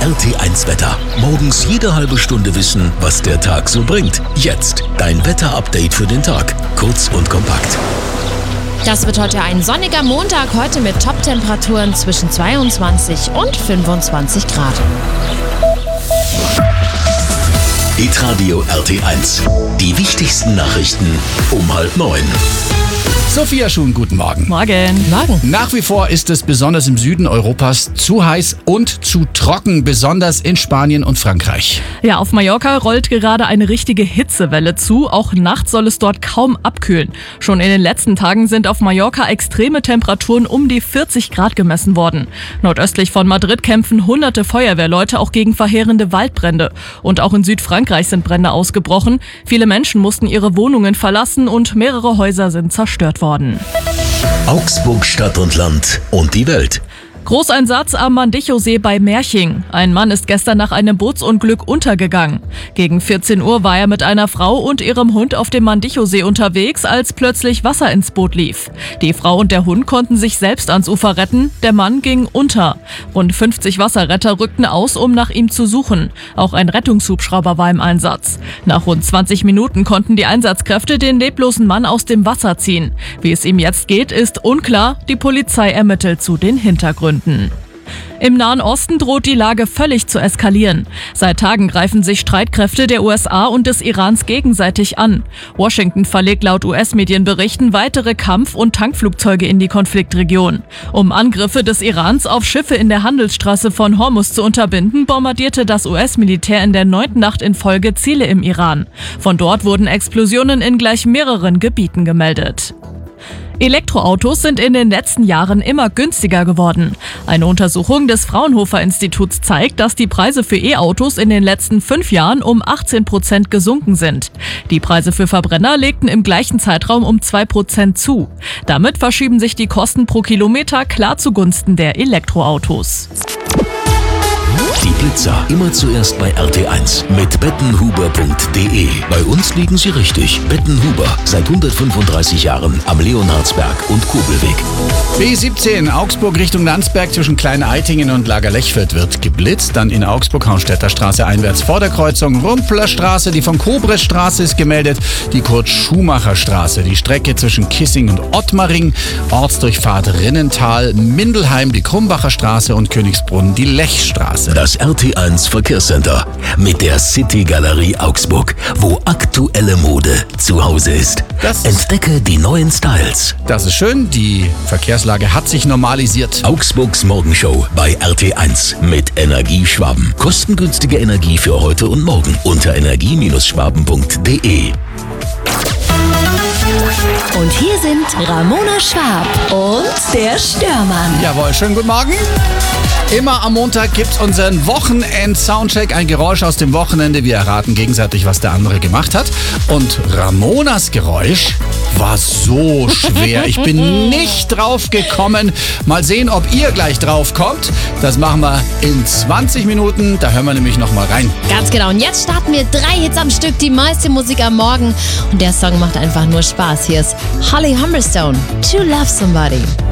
RT1 Wetter. Morgens jede halbe Stunde wissen, was der Tag so bringt. Jetzt dein Wetterupdate für den Tag. Kurz und kompakt. Das wird heute ein sonniger Montag, heute mit Top-Temperaturen zwischen 22 und 25 Grad. Hitradio RT1. Die wichtigsten Nachrichten um 8:30. Sophia Schuhn, guten Morgen. Morgen. Nach wie vor ist es besonders im Süden Europas zu heiß und zu trocken, besonders in Spanien und Frankreich. Ja, auf Mallorca rollt gerade eine richtige Hitzewelle zu. Auch nachts soll es dort kaum abkühlen. Schon in den letzten Tagen sind auf Mallorca extreme Temperaturen um die 40 Grad gemessen worden. Nordöstlich von Madrid kämpfen hunderte Feuerwehrleute auch gegen verheerende Waldbrände. Und auch in Südfrankreich sind Brände ausgebrochen. Viele Menschen mussten ihre Wohnungen verlassen und mehrere Häuser sind zerstört worden. Augsburg, Stadt und Land und die Welt. Großeinsatz am Mandichosee bei Merching. Ein Mann ist gestern nach einem Bootsunglück untergegangen. Gegen 14 Uhr war er mit einer Frau und ihrem Hund auf dem Mandichosee unterwegs, als plötzlich Wasser ins Boot lief. Die Frau und der Hund konnten sich selbst ans Ufer retten, der Mann ging unter. Rund 50 Wasserretter rückten aus, um nach ihm zu suchen. Auch ein Rettungshubschrauber war im Einsatz. Nach rund 20 Minuten konnten die Einsatzkräfte den leblosen Mann aus dem Wasser ziehen. Wie es ihm jetzt geht, ist unklar. Die Polizei ermittelt zu den Hintergründen. Im Nahen Osten droht die Lage völlig zu eskalieren. Seit Tagen greifen sich Streitkräfte der USA und des Irans gegenseitig an. Washington verlegt laut US-Medienberichten weitere Kampf- und Tankflugzeuge in die Konfliktregion. Um Angriffe des Irans auf Schiffe in der Handelsstraße von Hormuz zu unterbinden, bombardierte das US-Militär in der 9. Nacht in Folge Ziele im Iran. Von dort wurden Explosionen in gleich mehreren Gebieten gemeldet. Elektroautos sind in den letzten Jahren immer günstiger geworden. Eine Untersuchung des Fraunhofer-Instituts zeigt, dass die Preise für E-Autos in den letzten 5 Jahren um 18% gesunken sind. Die Preise für Verbrenner legten im gleichen Zeitraum um 2% zu. Damit verschieben sich die Kosten pro Kilometer klar zugunsten der Elektroautos. Die Blitzer immer zuerst bei RT1 mit bettenhuber.de. Bei uns liegen sie richtig. Bettenhuber, seit 135 Jahren am Leonhardsberg und Kobelweg. B17 Augsburg Richtung Landsberg zwischen Klein-Eitingen und Lager-Lechfeld wird geblitzt. Dann in Augsburg Haunstädter Straße einwärts vor der Kreuzung Rumpler Straße. Die von Kobres-Straße ist gemeldet. Die Kurt-Schumacher-Straße. Die Strecke zwischen Kissing und Ottmaring. Ortsdurchfahrt Rinnental, Mindelheim, die Krumbacher Straße und Königsbrunn die Lechstraße. Das RT1 Verkehrscenter mit der City Galerie Augsburg, wo aktuelle Mode zu Hause ist. Entdecke die neuen Styles. Das ist schön, die Verkehrslage hat sich normalisiert. Augsburgs Morgenshow bei RT1 mit Energie Schwaben. Kostengünstige Energie für heute und morgen unter energie-schwaben.de. Und hier sind Ramona Schwab und der Störmann. Jawohl, schönen guten Morgen. Immer am Montag gibt's unseren Wochenend-Soundcheck, ein Geräusch aus dem Wochenende. Wir erraten gegenseitig, was der andere gemacht hat. Und Ramonas Geräusch war so schwer. Ich bin nicht drauf gekommen. Mal sehen, ob ihr gleich drauf kommt. Das machen wir in 20 Minuten. Da hören wir nämlich noch mal rein. Ganz genau. Und jetzt starten wir 3 Hits am Stück, die meiste Musik am Morgen. Und der Song macht einfach nur Spaß. Hier ist Holly Humberstone, To Love Somebody.